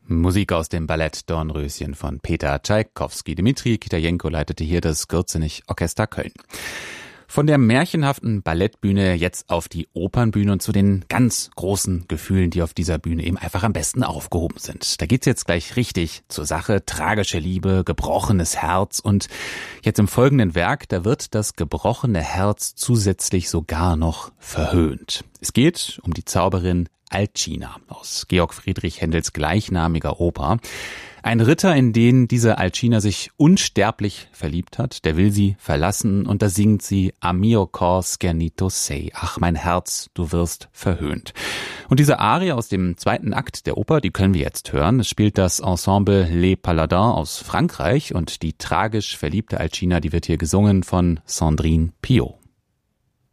Musik aus dem Ballett Dornröschen von Peter Tschaikowski. Dmitri Kitajenko leitete hier das Gürzenich-Orchester Köln. Von der märchenhaften Ballettbühne jetzt auf die Opernbühne und zu den ganz großen Gefühlen, die auf dieser Bühne eben einfach am besten aufgehoben sind. Da geht's jetzt gleich richtig zur Sache. Tragische Liebe, gebrochenes Herz und jetzt im folgenden Werk, da wird das gebrochene Herz zusätzlich sogar noch verhöhnt. Es geht um die Zauberin Alcina aus Georg Friedrich Händels gleichnamiger Oper. Ein Ritter, in den diese Alcina sich unsterblich verliebt hat, der will sie verlassen und da singt sie A mio cor schernito sei. Ach, mein Herz, du wirst verhöhnt. Und diese Arie aus dem zweiten Akt der Oper, die können wir jetzt hören. Es spielt das Ensemble Les Paladins aus Frankreich und die tragisch verliebte Alcina, die wird hier gesungen von Sandrine Piau.